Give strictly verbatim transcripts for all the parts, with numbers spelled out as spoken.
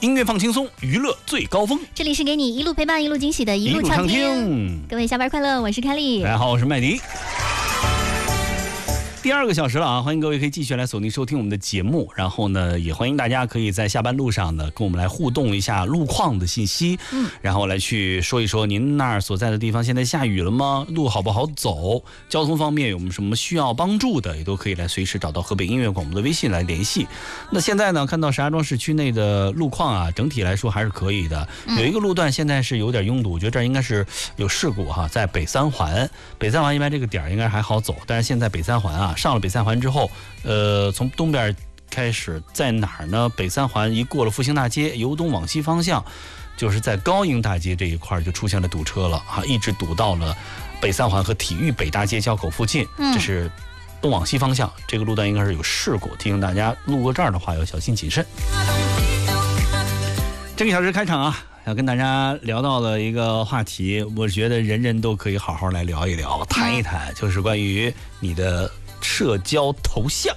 音乐放轻松，娱乐最高峰。 这里是给你一路陪伴、一路惊喜的一路畅听。各位下班快乐，我是凯莉。 大家好，我是麦迪。第二个小时了啊，欢迎各位可以继续来锁定收听我们的节目，然后呢，也欢迎大家可以在下班路上呢跟我们来互动一下路况的信息，嗯，然后来去说一说您那儿所在的地方现在下雨了吗？路好不好走？交通方面有什么需要帮助的，也都可以来随时找到河北音乐广播的微信来联系。那现在呢，看到石家庄市区内的路况啊，整体来说还是可以的。有一个路段现在是有点拥堵，我觉得这儿应该是有事故哈，在北三环。北三环一般这个点儿应该还好走，但是现在北三环啊。上了北三环之后，呃，从东边开始，在哪儿呢？北三环一过了复兴大街，由东往西方向，就是在高英大街这一块就出现了堵车了啊，一直堵到了北三环和体育北大街交口附近。这是东往西方向，这个路段应该是有事故，提醒大家路过这儿的话要小心谨慎。这个小时开场啊，要跟大家聊到了一个话题，我觉得人人都可以好好来聊一聊、谈一谈，就是关于你的社交头像。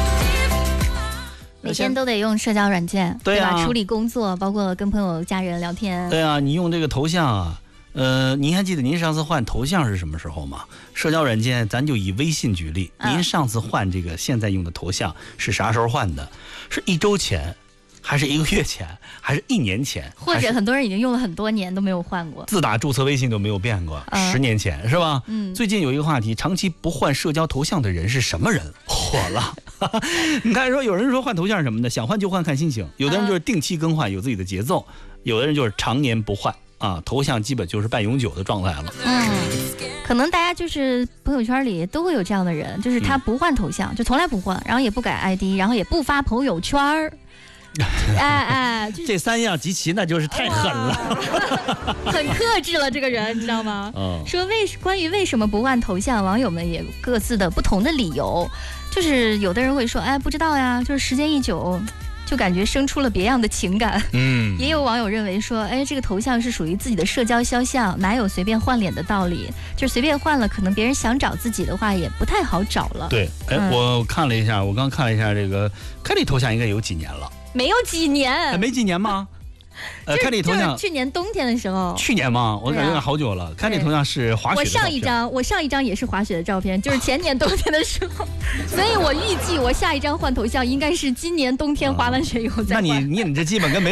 每天都得用社交软件， 对啊， 对吧？处理工作，包括跟朋友、家人聊天。 对啊，你用这个头像啊，呃，您还记得您上次换头像是什么时候吗？社交软件，咱就以微信举例，嗯、您上次换这个现在用的头像是啥时候换的？是一周前，还是一个月前，还是一年前？ 或者很多人已经用了很多年都没有换过， 自打注册微信都没有变过，嗯、十年前是吧？嗯。最近有一个话题，长期不换社交头像的人是什么人？火了。你看，说有人说换头像什么的，想换就换，看心情；有的人就是定期更换，有自己的节奏；有的人就是常年不换啊，头像基本就是半永久的状态了。 嗯。可能大家就是朋友圈里都会有这样的人，就是他不换头像，嗯、就从来不换，然后也不改 I D， 然后也不发朋友圈。哎哎， 这三样集齐那就是太狠了， 很克制了这个人，你知道吗？哦、说为关于为什么不换头像，网友们也各自的不同的理由。就是有的人会说，哎，不知道呀，就是时间一久，就感觉生出了别样的情感。嗯，也有网友认为说，哎，这个头像是属于自己的社交肖像，哪有随便换脸的道理？就是随便换了，可能别人想找自己的话，也不太好找了。 对，哎，嗯、我看了一下，我刚看了一下这个凯莉头像，应该有几年了。 没有几年， 没几年吗？呃，看你头像， 去年冬天的时候。 去年吗？我感觉好久了。看你头像是滑雪的照片。 我上一张，我上一张也是滑雪的照片，就是前年冬天的时候。所以我预计我下一张换头像应该是今年冬天滑完雪以后再换。 那你你你这基本跟没